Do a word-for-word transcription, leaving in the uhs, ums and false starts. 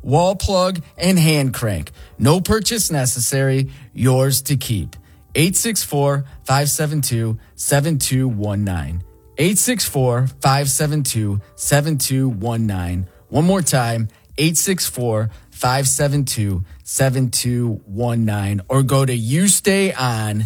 wall plug, and hand crank. No purchase necessary, yours to keep. eight six four, five seven two, seven two one nine. eight six four, five seven two, seven two one nine. One more time, eight six four, five seven two, seven two one nine. Or go to you stay on